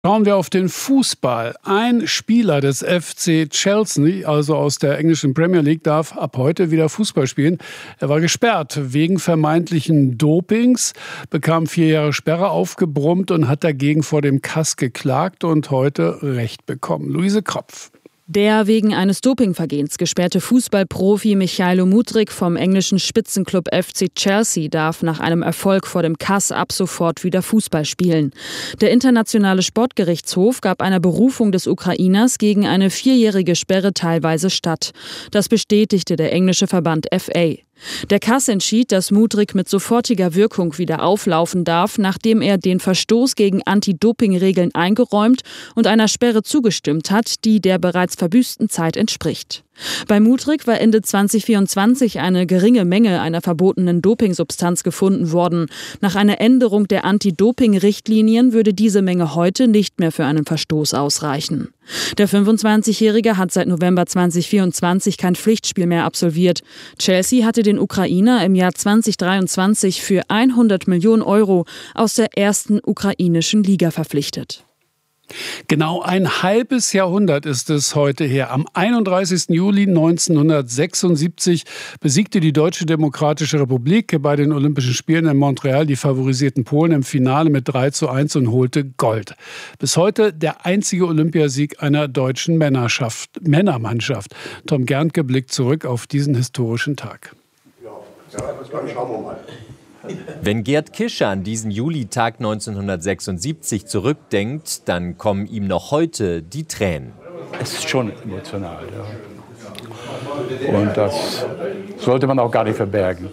Schauen wir auf den Fußball. Ein Spieler des FC Chelsea, also aus der englischen Premier League, darf ab heute wieder Fußball spielen. Er war gesperrt wegen vermeintlichen Dopings, bekam 4 Jahre Sperre aufgebrummt und hat dagegen vor dem CAS geklagt und heute Recht bekommen. Luise Kropf. Der wegen eines Dopingvergehens gesperrte Fußballprofi Michailo Mudryk vom englischen Spitzenklub FC Chelsea darf nach einem Erfolg vor dem CAS ab sofort wieder Fußball spielen. Der internationale Sportgerichtshof gab einer Berufung des Ukrainers gegen eine 4-jährige Sperre teilweise statt. Das bestätigte der englische Verband FA. Der CAS entschied, dass Mudryk mit sofortiger Wirkung wieder auflaufen darf, nachdem er den Verstoß gegen Anti-Doping-Regeln eingeräumt und einer Sperre zugestimmt hat, die der bereits verbüßten Zeit entspricht. Bei Mudryk war Ende 2024 eine geringe Menge einer verbotenen Dopingsubstanz gefunden worden. Nach einer Änderung der Anti-Doping-Richtlinien würde diese Menge heute nicht mehr für einen Verstoß ausreichen. Der 25-Jährige hat seit November 2024 kein Pflichtspiel mehr absolviert. Chelsea hatte den Ukrainer im Jahr 2023 für 100 Millionen Euro aus der ersten ukrainischen Liga verpflichtet. Genau ein halbes Jahrhundert ist es heute her. Am 31. Juli 1976 besiegte die Deutsche Demokratische Republik bei den Olympischen Spielen in Montreal die favorisierten Polen im Finale mit 3:1 und holte Gold. Bis heute der einzige Olympiasieg einer deutschen Männermannschaft. Tom Gerntke blickt zurück auf diesen historischen Tag. Schauen wir mal. Wenn Gerd Kische an diesen Julitag 1976 zurückdenkt, dann kommen ihm noch heute die Tränen. Es ist schon emotional, ja. Und das sollte man auch gar nicht verbergen.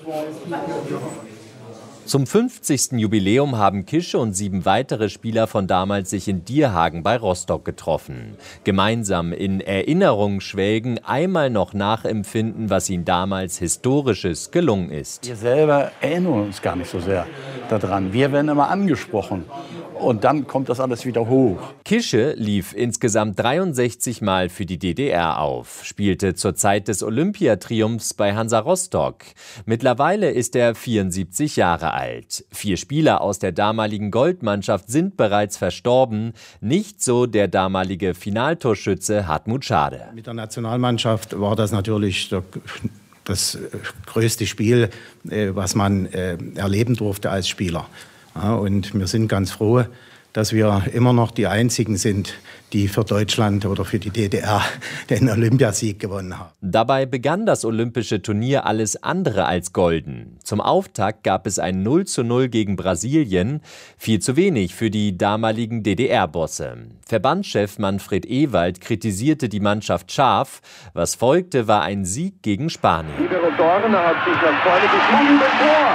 Zum 50. Jubiläum haben Kische und 7 weitere Spieler von damals sich in Dierhagen bei Rostock getroffen. Gemeinsam in Erinnerung schwelgen, einmal noch nachempfinden, was ihnen damals Historisches gelungen ist. Wir selber erinnern uns gar nicht so sehr daran. Wir werden immer angesprochen. Und dann kommt das alles wieder hoch. Kische lief insgesamt 63 Mal für die DDR auf, spielte zur Zeit des Olympiatriumphs bei Hansa Rostock. Mittlerweile ist er 74 Jahre alt. 4 Spieler aus der damaligen Goldmannschaft sind bereits verstorben. Nicht so der damalige Finaltorschütze Hartmut Schade. Mit der Nationalmannschaft war das natürlich das größte Spiel, was man erleben durfte als Spieler. Ja, und wir sind ganz froh, dass wir immer noch die Einzigen sind, die für Deutschland oder für die DDR den Olympiasieg gewonnen haben. Dabei begann das olympische Turnier alles andere als golden. Zum Auftakt gab es ein 0:0 gegen Brasilien, viel zu wenig für die damaligen DDR-Bosse. Verbandschef Manfred Ewald kritisierte die Mannschaft scharf. Was folgte, war ein Sieg gegen Spanien. Libero Dorner hat sich nach vorne geschoben, Tor!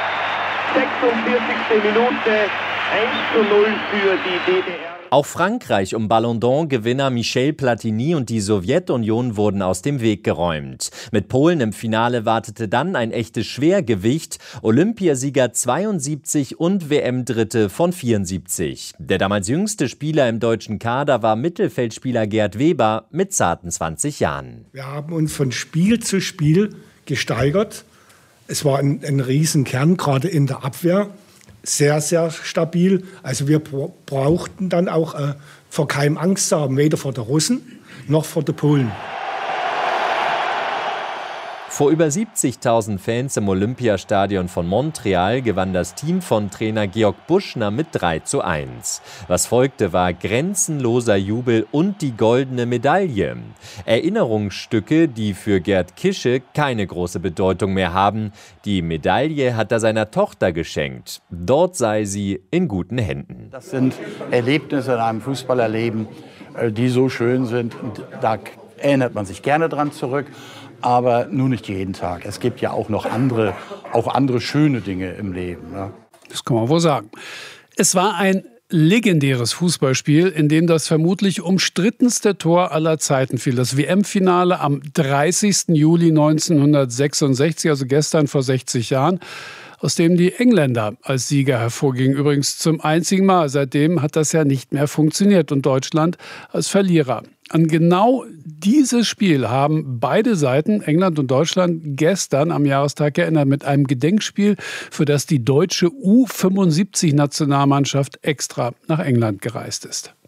46. Minute, 1:0 für die DDR. Auch Frankreich um Ballon d'Or-Gewinner Michel Platini und die Sowjetunion wurden aus dem Weg geräumt. Mit Polen im Finale wartete dann ein echtes Schwergewicht, Olympiasieger 72 und WM-Dritte von 74. Der damals jüngste Spieler im deutschen Kader war Mittelfeldspieler Gerd Weber mit zarten 20 Jahren. Wir haben uns von Spiel zu Spiel gesteigert. Es war ein Riesenkern, gerade in der Abwehr, sehr, sehr stabil. Also wir brauchten dann auch vor keinem Angst zu haben, weder vor den Russen noch vor den Polen. Vor über 70.000 Fans im Olympiastadion von Montreal gewann das Team von Trainer Georg Buschner mit 3:1. Was folgte, war grenzenloser Jubel und die goldene Medaille. Erinnerungsstücke, die für Gerd Kische keine große Bedeutung mehr haben. Die Medaille hat er seiner Tochter geschenkt. Dort sei sie in guten Händen. Das sind Erlebnisse in einem Fußballerleben, die so schön sind. Da erinnert man sich gerne dran zurück. Aber nur nicht jeden Tag. Es gibt ja auch noch andere schöne Dinge im Leben. Ne? Das kann man wohl sagen. Es war ein legendäres Fußballspiel, in dem das vermutlich umstrittenste Tor aller Zeiten fiel. Das WM-Finale am 30. Juli 1966, also gestern vor 60 Jahren. aus dem die Engländer als Sieger hervorgingen. Übrigens zum einzigen Mal. Seitdem hat das ja nicht mehr funktioniert und Deutschland als Verlierer. An genau dieses Spiel haben beide Seiten, England und Deutschland, gestern am Jahrestag erinnert mit einem Gedenkspiel, für das die deutsche U75-Nationalmannschaft extra nach England gereist ist.